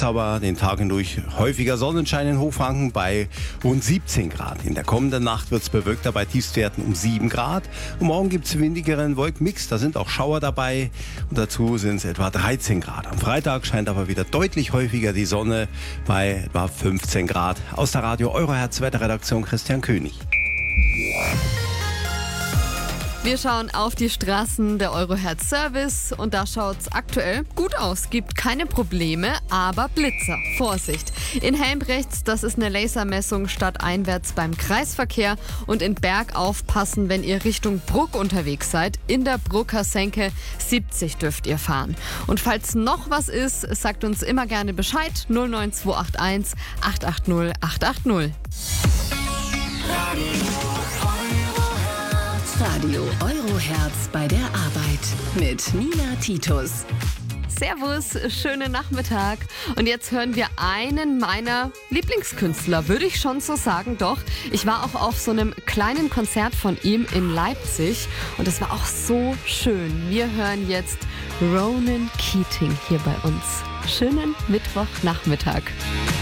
aber den Tag hindurch häufiger Sonnenschein in Hochfranken bei rund 17 Grad. In der kommenden Nacht wird es bewölkter bei Tiefstwerten um 7 Grad. Und morgen gibt es windigeren Wolkenmix, da sind auch Schauer dabei. Und dazu sind es etwa 13 Grad. Am Freitag scheint aber wieder deutlich häufiger die Sonne bei etwa 15 Grad. Aus der Radio Eurohertz Wetterredaktion Christian König. Wir schauen auf die Straßen der Eurohertz Service und da schaut's aktuell gut aus. Gibt keine Probleme, aber Blitzer. Vorsicht! In Helmbrechts, das ist eine Lasermessung stadteinwärts beim Kreisverkehr, und in Berg aufpassen, wenn ihr Richtung Bruck unterwegs seid. In der Brucker Senke 70 dürft ihr fahren. Und falls noch was ist, sagt uns immer gerne Bescheid. 09281 880 880. Radio Eurohertz bei der Arbeit mit Nina Titus. Servus, schönen Nachmittag. Und jetzt hören wir einen meiner Lieblingskünstler, würde ich schon so sagen. Doch, ich war auch auf so einem kleinen Konzert von ihm in Leipzig und es war auch so schön. Wir hören jetzt Ronan Keating hier bei uns. Schönen Mittwochnachmittag.